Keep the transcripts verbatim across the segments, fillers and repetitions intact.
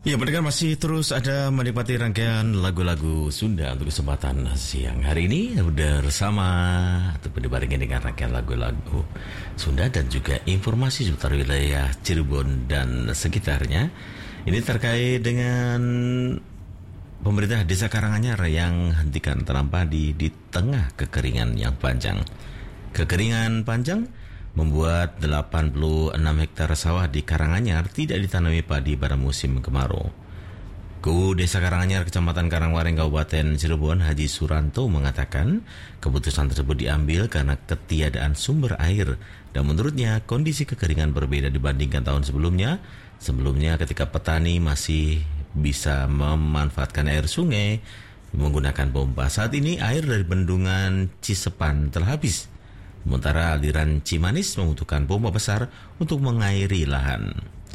Ya, pendengar masih terus ada menikmati rangkaian lagu-lagu Sunda untuk kesempatan siang hari ini bersama ataupun dibarengi dengan rangkaian lagu-lagu Sunda dan juga informasi seputar wilayah Cirebon dan sekitarnya. Ini terkait dengan pemerintah Desa Karanganyar yang hentikan tanam padi di tengah kekeringan yang panjang. Kekeringan panjang membuat delapan puluh enam hektar sawah di Karanganyar tidak ditanami padi pada musim kemarau. Ku Desa Karanganyar, Kecamatan Karangwaring, Kabupaten Cirebon, Haji Suranto mengatakan keputusan tersebut diambil karena ketiadaan sumber air dan menurutnya kondisi kekeringan berbeda dibandingkan tahun sebelumnya. Sebelumnya ketika petani masih bisa memanfaatkan air sungai menggunakan pompa, saat ini air dari bendungan Cisepan telah habis. Sementara aliran Cimanis membutuhkan pompa besar untuk mengairi lahan.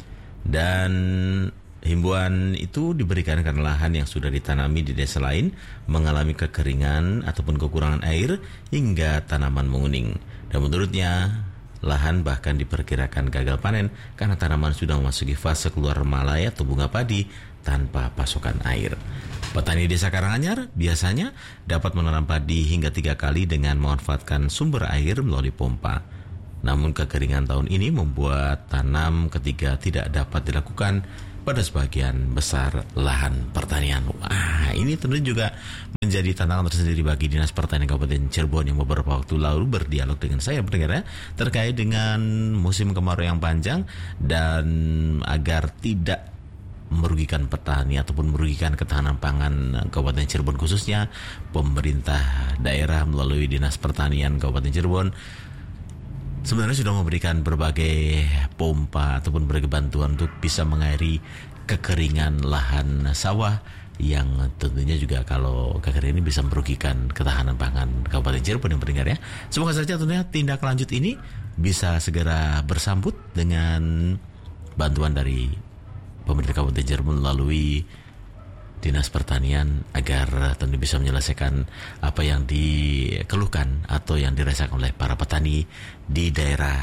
Dan himbauan itu diberikan karena lahan yang sudah ditanami di desa lain mengalami kekeringan ataupun kekurangan air hingga tanaman menguning. Dan menurutnya, lahan bahkan diperkirakan gagal panen karena tanaman sudah memasuki fase keluar malai atau bunga padi tanpa pasokan air. Petani Desa Karanganyar biasanya dapat menanam padi hingga tiga kali dengan memanfaatkan sumber air melalui pompa. Namun kekeringan tahun ini membuat tanam ketiga tidak dapat dilakukan pada sebagian besar lahan pertanian. Wah, ini tentu juga menjadi tantangan tersendiri bagi Dinas Pertanian Kabupaten Cirebon yang beberapa waktu lalu berdialog dengan saya pendengar terkait dengan musim kemarau yang panjang dan agar tidak merugikan petani ataupun merugikan ketahanan pangan Kabupaten Cirebon, khususnya pemerintah daerah melalui Dinas Pertanian Kabupaten Cirebon sebenarnya sudah memberikan berbagai pompa ataupun berbagai bantuan untuk bisa mengairi kekeringan lahan sawah yang tentunya juga kalau kekeringan ini bisa merugikan ketahanan pangan Kabupaten Cirebon yang pendengar ya. Semoga saja tentunya tindak lanjut ini bisa segera bersambut dengan bantuan dari pemerintah Kabupaten Cirebon melalui Dinas Pertanian agar tentu bisa menyelesaikan apa yang dikeluhkan atau yang dirasakan oleh para petani di daerah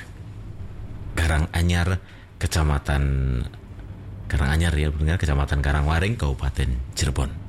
Karanganyar, Kecamatan Karanganyar ya, Kecamatan Karangwaring, Kabupaten Cirebon.